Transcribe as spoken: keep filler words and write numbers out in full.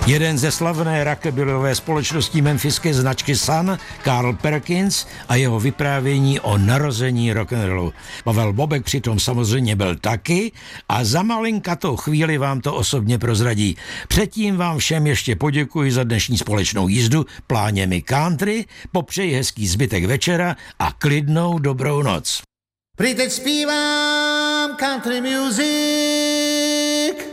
Jeden ze slavné rockabillové společnosti memphiské značky Sun, Carl Perkins, a jeho vyprávění o narození rock'n'rollu. Pavel Bobek přitom samozřejmě byl taky a za malinkatou chvíli vám to osobně prozradí. Předtím vám všem ještě poděkuji za dnešní společnou jízdu pláněmi country, popřeji hezký zbytek večera a klidnou dobrou noc. Prý teď zpívám country music.